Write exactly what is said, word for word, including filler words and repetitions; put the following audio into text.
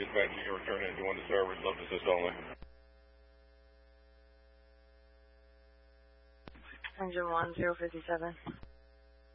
Dispatch, you can return engine one to service, left assist only. Engine one, zero fifty-seven.